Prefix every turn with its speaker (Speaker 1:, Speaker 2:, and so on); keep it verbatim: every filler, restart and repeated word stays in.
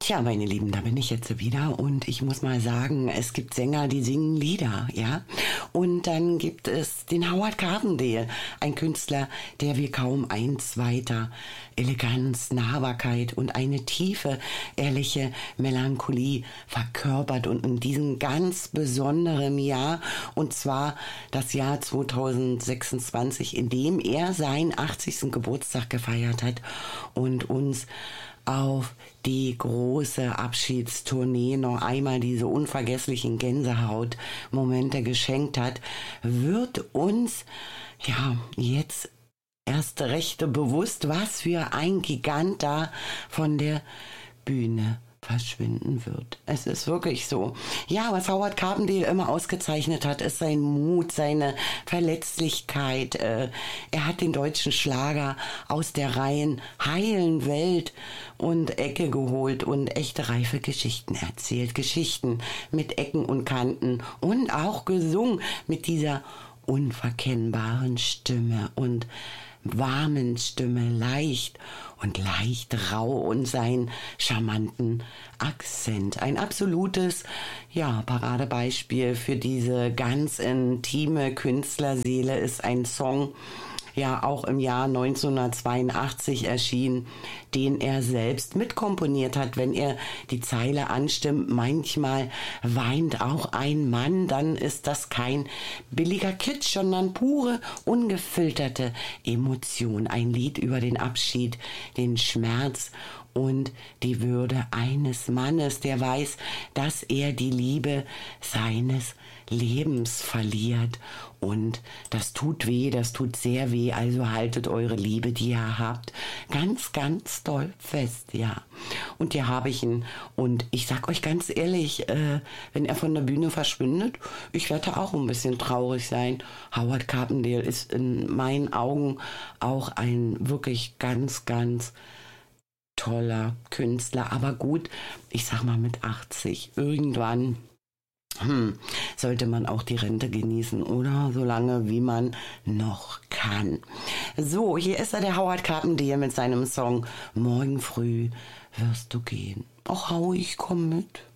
Speaker 1: Tja, meine Lieben, da bin ich jetzt wieder und ich muss mal sagen, es gibt Sänger, die singen Lieder, ja. Und dann gibt es den Howard Carpendale, ein Künstler, der wie kaum ein zweiter Eleganz, Nahbarkeit und eine tiefe, ehrliche Melancholie verkörpert und in diesem ganz besonderen Jahr, und zwar das Jahr zweitausendsechsundzwanzig, in dem er seinen achtzigsten Geburtstag gefeiert hat und uns auf die große Abschiedstournee noch einmal diese unvergesslichen Gänsehautmomente geschenkt hat, wird uns ja jetzt erst recht bewusst, was für ein Gigant da von der Bühne verschwinden wird. Es ist wirklich so. Ja, was Howard Carpendale immer ausgezeichnet hat, ist sein Mut, seine Verletzlichkeit. Er hat den deutschen Schlager aus der rein heilen Welt und Ecke geholt und echte reife Geschichten erzählt. Geschichten mit Ecken und Kanten und auch gesungen mit dieser unverkennbaren Stimme und warmen Stimme, leicht und leicht rau und seinen charmanten Akzent. Ein absolutes, ja, Paradebeispiel für diese ganz intime Künstlerseele ist ein Song, ja auch im Jahr neunzehnhundertzweiundachtzig erschienen, den er selbst mitkomponiert hat. Wenn er die Zeile anstimmt, manchmal weint auch ein Mann, dann ist das kein billiger Kitsch, sondern pure, ungefilterte Emotion. Ein Lied über den Abschied, den Schmerz und die Würde eines Mannes, der weiß, dass er die Liebe seines Lebens verliert. Und das tut weh, das tut sehr weh, also haltet eure Liebe, die ihr habt, ganz, ganz doll fest, ja. Und hier habe ich ihn. Und ich sag euch ganz ehrlich, äh, wenn er von der Bühne verschwindet, ich werde auch ein bisschen traurig sein. Howard Carpendale ist in meinen Augen auch ein wirklich ganz, ganz toller Künstler. Aber gut, ich sag mal mit achtzig, irgendwann Hm, sollte man auch die Rente genießen, oder? Solange wie man noch kann. So, hier ist er, der Howard Carpendale mit seinem Song Morgen früh wirst du gehen. Ach, Howie, ich komm mit.